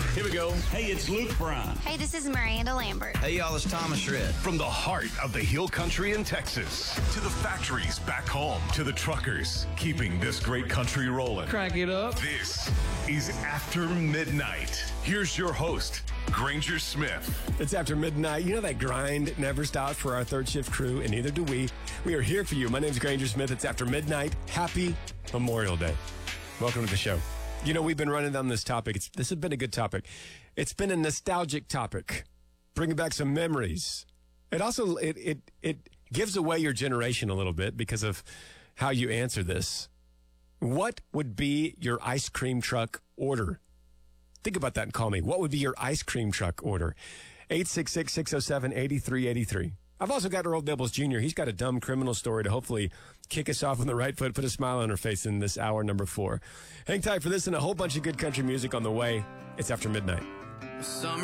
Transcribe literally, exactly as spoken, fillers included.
Here we go. Hey, it's Luke Brown. Hey, this is Miranda Lambert. Hey, y'all, it's Thomas Shred. From the heart of the Hill Country in Texas to the factories back home to the truckers keeping this great country rolling. Crank it up. This is After Midnight. Here's your host, Granger Smith. It's After Midnight. You know that grind never stops for our third shift crew, and neither do we. We are here for you. My name's Granger Smith. It's After Midnight. Happy Memorial Day. Welcome to the show. You know, we've been running down this topic. It's, this has been a good topic. It's been a nostalgic topic, bringing back some memories. It also, it, it, it gives away your generation a little bit because of how you answer this. What would be your ice cream truck order? Think about that and call me. What would be your ice cream truck order? eight six six, six oh seven, eight three eight three. I've also got Earl Dibbles Junior He's got a dumb criminal story to hopefully kick us off on the right foot, put a smile on our face in this hour number four. Hang tight for this and a whole bunch of good country music on the way. It's After Midnight. Summer